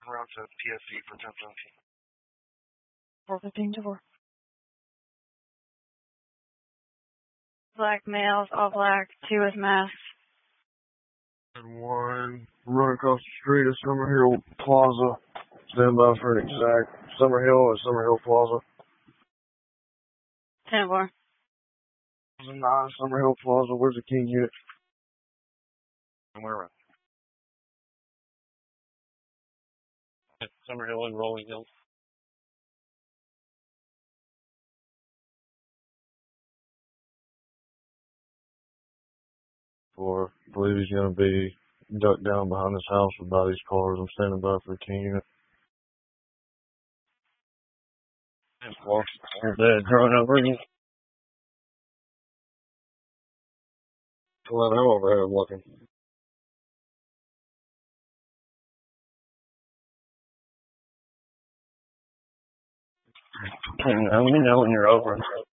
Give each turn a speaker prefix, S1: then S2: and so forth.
S1: Around to PSC for 1017.
S2: 415 to 4. Black males, all black, 2 with masks.
S1: And 1, run across the street of Summerhill Plaza. Stand by for an exact. Summerhill at Summerhill Plaza.
S2: 10-4.
S1: 9, Summerhill Plaza. Where's the King unit? And where? At Summerhill and Rolling Hills. I believe he's going to be ducked down behind this house with by these cars. I'm standing by for the King unit. And dead, throwing over again. Well, I'm over here looking. Let me know when you're over.